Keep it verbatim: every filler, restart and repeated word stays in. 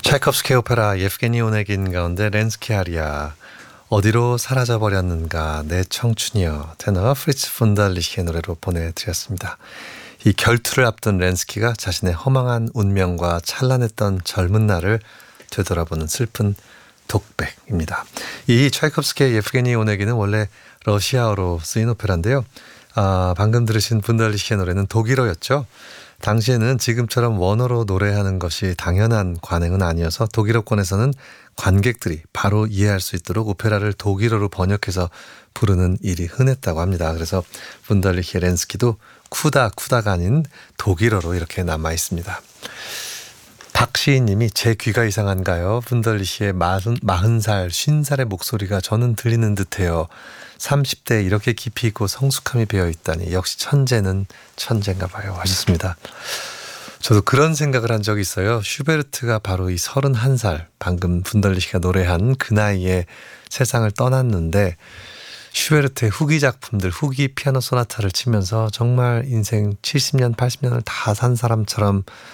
차이콥스키 오페라 예프게니 오네긴 가운데 렌스키 아리아 어디로 사라져버렸는가 내 청춘이여 테너 프리츠 푼달리히의 노래로 보내드렸습니다. 이 결투를 앞둔 렌스키가 자신의 허망한 운명과 찬란했던 젊은 날을 되돌아보는 슬픈 독백입니다. 이 차이콥스키의 예프게니 오네긴은 원래 러시아어로 쓰인 오페라인데요. 아, 방금 들으신 푼달리히의 노래는 독일어였죠. 당시에는 지금처럼 원어로 노래하는 것이 당연한 관행은 아니어서 독일어권에서는 관객들이 바로 이해할 수 있도록 오페라를 독일어로 번역해서 부르는 일이 흔했다고 합니다. 그래서 푼달리히의 렌스키도 쿠다 쿠다가 아닌 독일어로 이렇게 남아 있습니다. 박시인님이 제 귀가 이상한가요? 푼달리히의 마흔, 마흔 살, 쉰 살의 목소리가 저는 들리는 듯해요. 삼십 대에 이렇게 깊이 있고 성숙함이 배어있다니 역시 천재는 천재인가 봐요 하셨습니다. 저도 그런 생각을 한 적이 있어요. 슈베르트가 바로 이 서른한 살 방금 푼달리히가 노래한 그 나이에 세상을 떠났는데 슈베르트의 후기 작품들, 후기 피아노 소나타를 치면서 정말 인생 칠십 년, 팔십 년을 다 산 사람처럼